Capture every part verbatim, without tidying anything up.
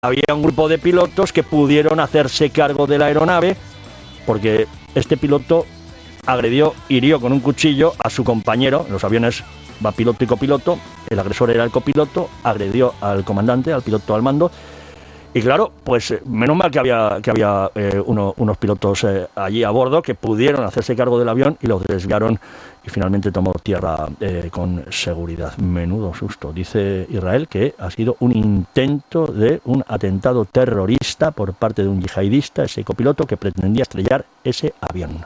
había un grupo de pilotos que pudieron hacerse cargo de la aeronave, porque este piloto agredió, hirió con un cuchillo a su compañero. En los aviones va piloto y copiloto, el agresor era el copiloto, agredió al comandante, al piloto al mando. Y claro, pues menos mal que había, que había eh, uno, unos pilotos eh, allí a bordo que pudieron hacerse cargo del avión y lo desviaron y finalmente tomó tierra eh, con seguridad. Menudo susto. Dice Israel que ha sido un intento de un atentado terrorista por parte de un yihadista, ese copiloto que pretendía estrellar ese avión.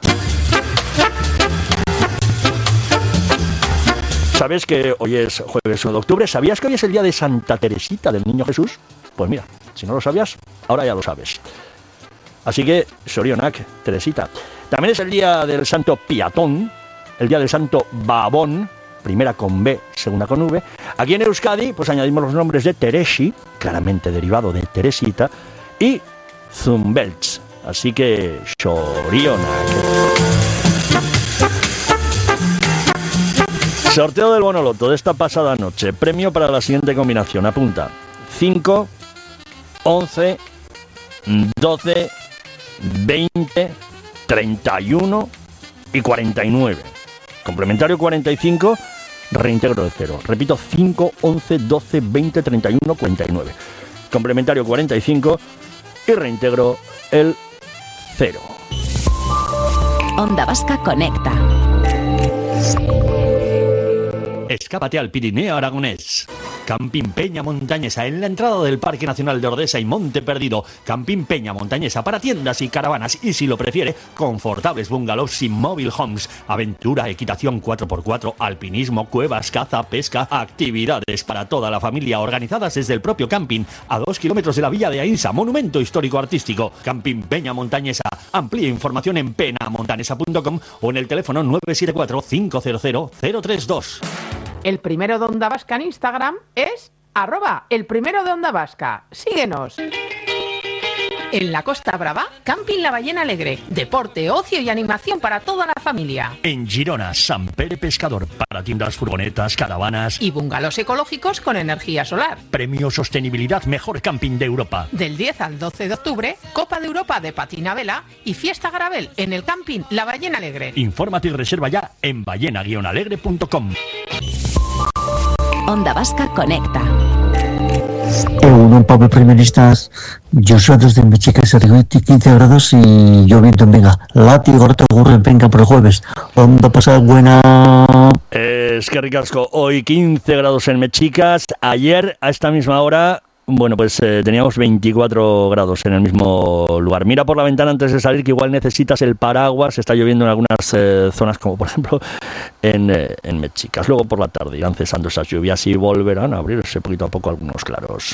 ¿Sabes que hoy es jueves uno de octubre? ¿Sabías que hoy es el día de Santa Teresita del Niño Jesús? Pues mira, si no lo sabías, ahora ya lo sabes. Así que, Sorionak, Teresita. También es el día del Santo Piatón, el día del Santo Babón, primera con B, segunda con V. Aquí en Euskadi, pues añadimos los nombres de Teresi, claramente derivado de Teresita, y Zumbelts. Así que, Sorionak. Sorteo del Bonoloto de esta pasada noche. Premio para la siguiente combinación. Apunta. cinco, once, doce, veinte, treinta y uno y cuarenta y nueve. Complementario cuarenta y cinco, reintegro de cero. Repito, cinco, once, doce, veinte, treinta y uno, cuarenta y nueve. Complementario cuarenta y cinco y reintegro el cero. Onda Vasca Conecta. Escápate al Pirineo aragonés. Camping Peña Montañesa, en la entrada del Parque Nacional de Ordesa y Monte Perdido. Camping Peña Montañesa para tiendas y caravanas y, si lo prefiere, confortables bungalows y mobile homes. Aventura, equitación cuatro por cuatro, alpinismo, cuevas, caza, pesca, actividades para toda la familia organizadas desde el propio camping, a dos kilómetros de la Villa de Ainsa, monumento histórico artístico. Camping Peña Montañesa. Amplía información en penamontanesa punto com o en el teléfono nueve siete cuatro, cinco cero cero, cero tres dos. El primero de Onda Vasca en Instagram es arroba el primero de Onda Vasca. Síguenos. En la Costa Brava, Camping La Ballena Alegre. Deporte, ocio y animación para toda la familia. En Girona, Sant Pere Pescador, para tiendas, furgonetas, caravanas y bungalows ecológicos con energía solar. Premio Sostenibilidad Mejor Camping de Europa. Del diez al doce de octubre, Copa de Europa de Patina Vela y Fiesta Gravel en el Camping La Ballena Alegre. Infórmate y reserva ya en ballena guion alegre punto com. Onda Vasca Conecta. Egunon, Pablo Primeristas. Yo soy desde Mechica, quince grados y lloviendo en Venga. Lati, Gorta, Gurre, Venga por el jueves. Onda pasada buena. Es que ricasco. Hoy quince grados en Mechicas. Ayer, a esta misma hora, bueno, pues eh, teníamos veinticuatro grados en el mismo lugar. Mira por la ventana antes de salir, que igual necesitas el paraguas. Está lloviendo en algunas eh, zonas, como por ejemplo en, eh, en Mechicas. Luego por la tarde irán cesando esas lluvias y volverán a abrirse poquito a poco algunos claros.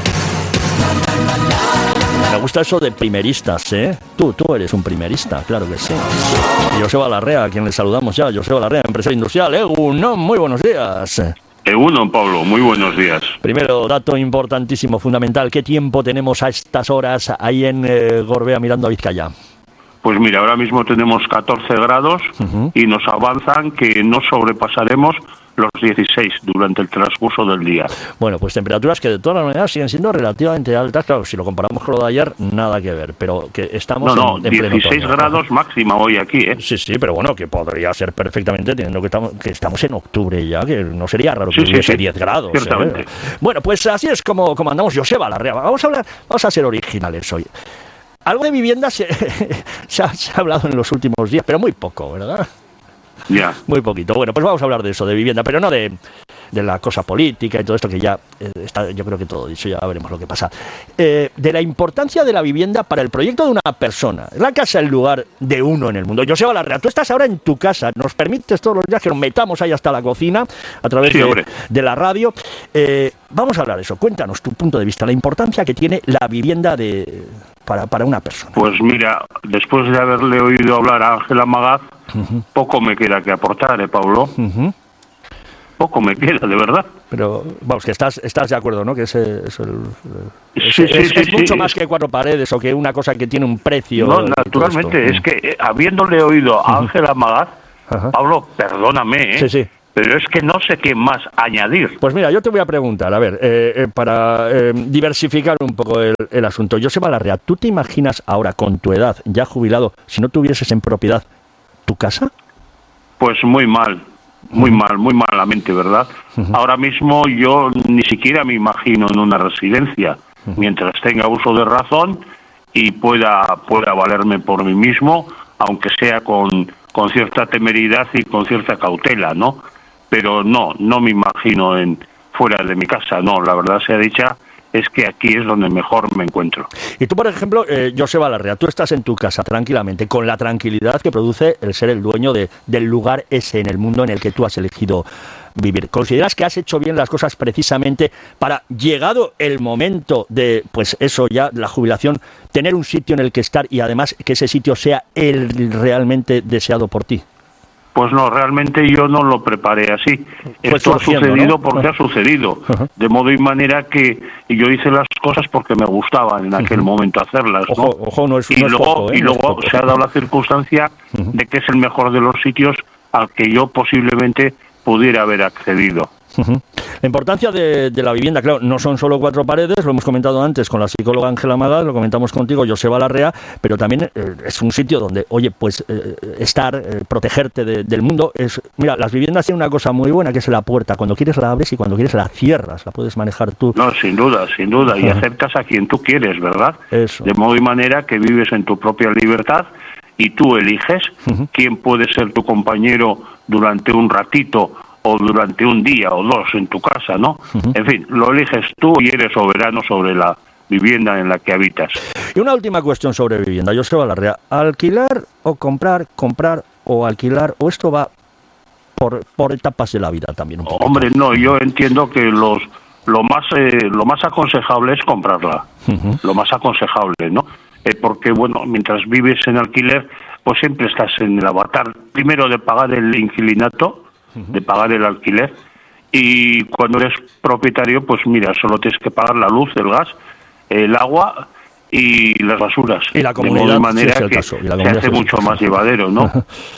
Me gusta eso de primeristas, ¿eh? Tú, tú eres un primerista, claro que sí. Y Joseba Larrea, a quien le saludamos ya. Joseba Larrea, empresario industrial. Egunon, muy buenos días. Egunon, Pablo, muy buenos días. Primero, dato importantísimo, fundamental. ¿Qué tiempo tenemos a estas horas ahí en eh, Gorbea mirando a Vizcaya? Pues mira, ahora mismo tenemos catorce grados uh-huh. y nos avanzan que no sobrepasaremos los dieciséis durante el transcurso del día. Bueno, pues temperaturas que de todas maneras siguen siendo relativamente altas. Claro, si lo comparamos con lo de ayer, nada que ver, pero que estamos no, no, en, en dieciséis grados máxima hoy aquí, ¿eh? Sí, sí, pero bueno, que podría ser perfectamente, teniendo que estamos, que estamos en octubre ya, que no sería raro que sí, hubiese sí, sí, diez grados. Ciertamente. ¿eh? Bueno, pues así es como, como andamos. Joseba Larrea, vamos a hablar, vamos a ser originales hoy. Algo de vivienda se, se, ha, se ha hablado en los últimos días, pero muy poco, ¿verdad? Ya. Muy poquito. Bueno, pues vamos a hablar de eso, de vivienda, pero no de, de la cosa política y todo esto que ya eh, está, yo creo que todo dicho, ya veremos lo que pasa. Eh, de la importancia de la vivienda para el proyecto de una persona. La casa es el lugar de uno en el mundo. Joseba Larrea, tú estás ahora en tu casa, nos permites todos los días que nos metamos ahí hasta la cocina a través sí, de, de la radio. Eh, vamos a hablar de eso. Cuéntanos tu punto de vista, la importancia que tiene la vivienda de para, para una persona. Pues mira, después de haberle oído hablar a Ángela Magaz, uh-huh. poco me queda que aportar, ¿eh, Pablo? Uh-huh. Poco me queda, de verdad. Pero, vamos, que estás estás de acuerdo, ¿no? Que es, es, el, es, sí, es, sí, es, sí, es mucho sí. más que cuatro paredes o que una cosa que tiene un precio. No, naturalmente, es que eh, habiéndole oído a Ángela uh-huh. Magaz, uh-huh. Pablo, perdóname, ¿eh? Sí, sí. pero es que no sé qué más añadir. Pues mira, yo te voy a preguntar, a ver, eh, eh, para eh, diversificar un poco el, el asunto. Joseba Larrea, ¿tú te imaginas ahora, con tu edad, ya jubilado, si no tuvieses en propiedad tu casa? Pues muy mal, muy uh-huh. mal, muy malamente, ¿verdad? Uh-huh. Ahora mismo yo ni siquiera me imagino en una residencia, uh-huh. mientras tenga uso de razón y pueda, pueda valerme por mí mismo, aunque sea con, con cierta temeridad y con cierta cautela, ¿no? Pero no, no me imagino en fuera de mi casa, no, la verdad sea dicha, es que aquí es donde mejor me encuentro. Y tú, por ejemplo, eh, Joseba Larrea, tú estás en tu casa tranquilamente, con la tranquilidad que produce el ser el dueño de, del lugar ese en el mundo en el que tú has elegido vivir. ¿Consideras que has hecho bien las cosas precisamente para, llegado el momento de, pues eso ya, la jubilación, tener un sitio en el que estar y además que ese sitio sea el realmente deseado por ti? Pues no, realmente yo no lo preparé así. Pues Esto ha sucedido, ¿no? Porque uh-huh. ha sucedido. Uh-huh. De modo y manera que yo hice las cosas porque me gustaban en aquel uh-huh. momento hacerlas, ¿no? Ojo, ojo, no es, y no es luego, poco, ¿eh? y no luego poco. se ha dado la circunstancia uh-huh. de que es el mejor de los sitios al que yo posiblemente pudiera haber accedido. Uh-huh. La importancia de, de la vivienda, claro, no son solo cuatro paredes, lo hemos comentado antes con la psicóloga Ángela Magal, lo comentamos contigo, Joseba Larrea, pero también eh, es un sitio donde, oye, pues eh, estar, eh, protegerte de, del mundo, es, mira, las viviendas tienen una cosa muy buena que es la puerta, cuando quieres la abres y cuando quieres la cierras, la puedes manejar tú. No, sin duda, sin duda, uh-huh. y aceptas a quien tú quieres, ¿verdad? Eso. De modo y manera que vives en tu propia libertad y tú eliges uh-huh. quién puede ser tu compañero durante un ratito o durante un día o dos en tu casa, ¿no? Uh-huh. En fin, lo eliges tú y eres soberano sobre la vivienda en la que habitas. Y una última cuestión sobre vivienda, Joseba Larrea, ¿alquilar o comprar, comprar o alquilar, o esto va por, por etapas de la vida también? Un Hombre, no, yo entiendo que los lo más eh, lo más aconsejable es comprarla, uh-huh. lo más aconsejable, ¿no? Eh, porque, bueno, mientras vives en alquiler, pues siempre estás en el avatar, primero de pagar el inquilinato, de pagar el alquiler, y cuando eres propietario, pues mira, solo tienes que pagar la luz, el gas, el agua y las basuras. Y la comunidad, de modo manera sí es el que caso. Y la se hace mucho más llevadero, ¿no?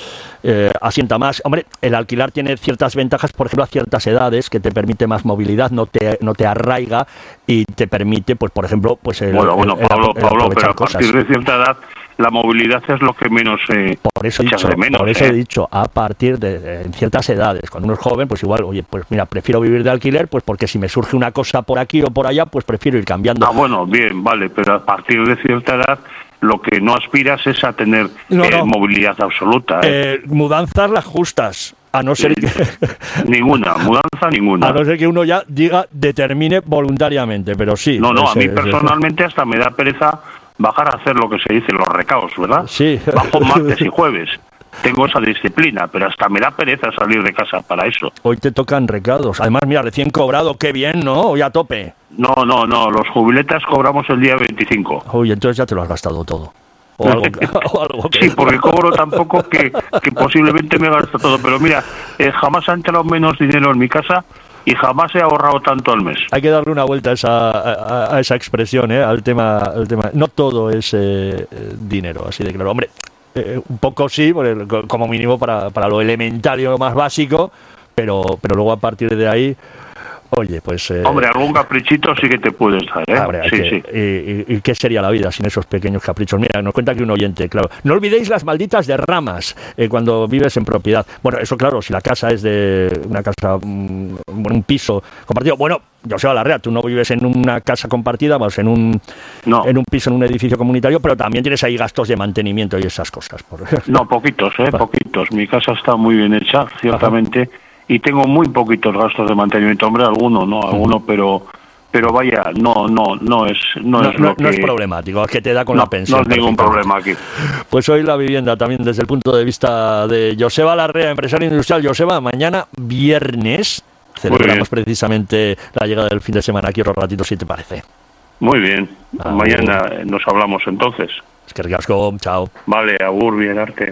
Eh, asienta más. Hombre, el alquilar tiene ciertas ventajas, por ejemplo, a ciertas edades, que te permite más movilidad, no te no te arraiga y te permite, pues por ejemplo, pues el, bueno, bueno, el, Pablo, el, el Pablo, pero a cosas. partir de cierta edad la movilidad es lo que menos eh, por eso echas dicho, de menos. Por eso eh. he dicho, a partir de, de en ciertas edades, cuando uno es joven, pues igual, oye, pues mira, prefiero vivir de alquiler, pues porque si me surge una cosa por aquí o por allá, pues prefiero ir cambiando. Ah, bueno, bien, vale, pero a partir de cierta edad lo que no aspiras es a tener no, eh, no. movilidad absoluta. ¿eh? Eh, mudanzas las justas, a no ser que... ninguna, mudanza ninguna. A no ser que uno ya diga, determine voluntariamente, pero sí. No, no, ese, a mí ese, personalmente hasta me da pereza bajar a hacer lo que se dice, los recaos, ¿verdad? Sí. Bajo martes y jueves. Tengo esa disciplina, pero hasta me da pereza salir de casa para eso. Hoy te tocan recados. Además, mira, recién cobrado, qué bien, ¿no? Hoy a tope. No, no, no, los jubiletas cobramos el día veinticinco. Uy, entonces ya te lo has gastado todo. O algo, o algo que... Sí, porque cobro tan poco que, que posiblemente me gasto todo. Pero mira, eh, jamás ha entrado menos dinero en mi casa y jamás he ahorrado tanto al mes. Hay que darle una vuelta a esa, a, a esa expresión, ¿eh? Al tema, al tema. No todo es eh, dinero, así de claro. Hombre, eh, un poco sí, como mínimo para, para lo elementario, lo más básico, pero, pero luego a partir de ahí... Oye, pues... Eh, Hombre, algún caprichito sí que te puedes dar, ¿eh? Hombre, sí, que, sí. Y, y, ¿y qué sería la vida sin esos pequeños caprichos? Mira, nos cuenta aquí un oyente, claro. No olvidéis las malditas derramas eh, cuando vives en propiedad. Bueno, eso claro, si la casa es de una casa, un, un piso compartido. Bueno, Joseba Larrea, tú no vives en una casa compartida, vas en un, no. en un piso, en un edificio comunitario, pero también tienes ahí gastos de mantenimiento y esas cosas. Por... No, poquitos, ¿eh? Poquitos. Mi casa está muy bien hecha, ciertamente. Ajá. Y tengo muy poquitos gastos de mantenimiento, hombre, alguno, no, alguno, uh-huh. pero pero vaya, no, no, no es, no, no es no, lo que... no es problemático, es que te da con no, la pensión. No es ningún problema aquí. Pues hoy la vivienda también desde el punto de vista de Joseba Larrea, empresario industrial. Joseba, mañana viernes celebramos precisamente la llegada del fin de semana aquí otro ratito, si te parece. Muy bien, ah, mañana bien. Nos hablamos entonces. Es que ricasco, chao. Vale, agur, bien arte.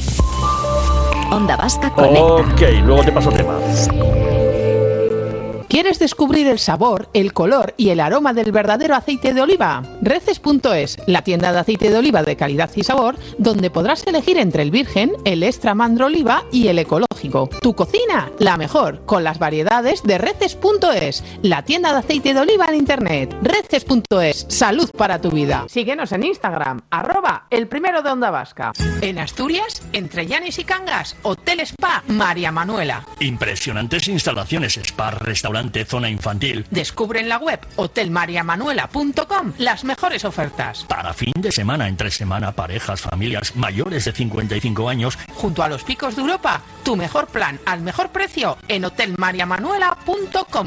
Onda Vasca conecta. Ok, luego te paso tema. ¿Quieres descubrir el sabor, el color y el aroma del verdadero aceite de oliva? Reces punto es, la tienda de aceite de oliva de calidad y sabor, donde podrás elegir entre el virgen, el extra mandro oliva y el ecológico. Tu cocina, la mejor, con las variedades de Reces punto es, la tienda de aceite de oliva en internet. Reces punto es, salud para tu vida. Síguenos en Instagram, arroba el primero de Onda Vasca. En Asturias, entre Llanes y Cangas, Hotel Spa María Manuela. Impresionantes instalaciones, spa, restaurante, zona infantil. Descubre en la web hotel maria manuela punto com las mejores ofertas. Para fin de semana, entre semana, parejas, familias mayores de cincuenta y cinco años. Junto a los picos de Europa, tu mejor plan al mejor precio en hotel maria manuela punto com.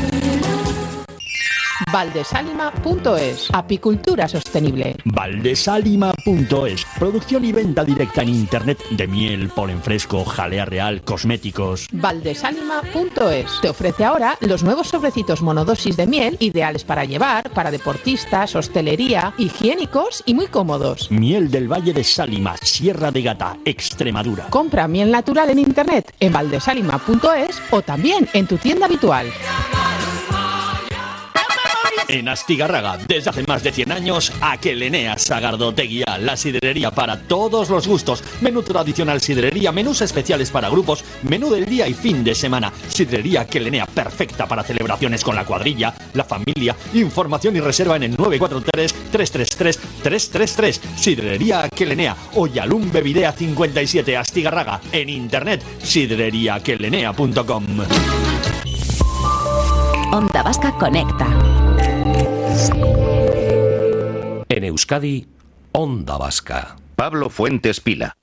Valdesalima punto es, apicultura sostenible. Valdesalima punto es, producción y venta directa en internet de miel, polen fresco, jalea real, cosméticos. Valdesalima punto es te ofrece ahora los nuevos sobrecitos monodosis de miel, ideales para llevar, para deportistas, hostelería, higiénicos y muy cómodos. Miel del Valle de Sálima, Sierra de Gata, Extremadura. Compra miel natural en internet en valdesalima punto es o también en tu tienda habitual. En Astigarraga, desde hace más de cien años, Aquelenea Sagardoteguía, la sidrería para todos los gustos. Menú tradicional sidrería, menús especiales para grupos, menú del día y fin de semana. Sidrería Aquelenea, perfecta para celebraciones con la cuadrilla, la familia. Información y reserva en el nueve cuatro tres, tres tres tres, tres tres tres. Sidrería Aquelenea, Oyalum Bevidea cincuenta y siete, Astigarraga. En internet, sidrería aquelenea punto com. Onda Vasca Conecta. En Euskadi, Onda Vasca. Pablo Fuentes Pila.